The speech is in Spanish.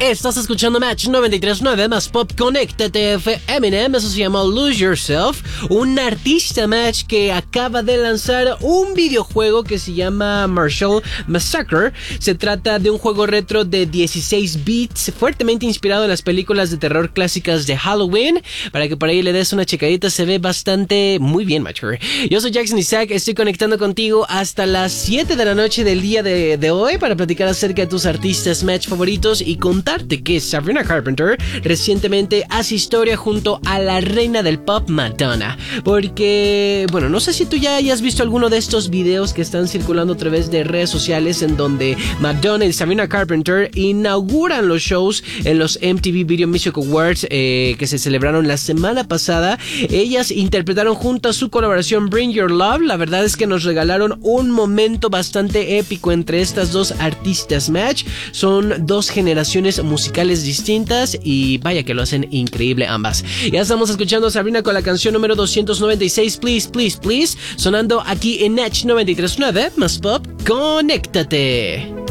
Estás escuchando Match 93.9 más Pop Conéctate Eminem, eso se llama Lose Yourself, un artista Match que acaba de lanzar un videojuego que se llama Marshall Massacre. Se trata de un juego retro de 16 bits, fuertemente inspirado en las películas de terror clásicas de Halloween. Para que por ahí le des una checadita, se ve bastante muy bien, Match. Yo soy Jackson Isaac, estoy conectando contigo hasta las 7 de la noche del día de hoy para platicar acerca de tus artistas Match favoritos y contarte que Sabrina Carpenter recientemente hace historia junto a la reina del pop, Madonna. Porque, bueno, no sé si tú ya hayas visto alguno de estos videos que están circulando a través de redes sociales en donde Madonna y Sabrina Carpenter inauguran los shows en los MTV Video Music Awards que se celebraron la semana pasada. Ellas interpretaron juntas su colaboración Bring Your Love. La verdad es que nos regalaron un momento bastante épico entre estas dos artistas Match. Son dos generaciones musicales distintas y vaya que lo hacen increíble ambas. Ya estamos escuchando a Sabrina con la canción número 296, Please, Please, Please, sonando aquí en Match 93.9 más Pop Conéctate.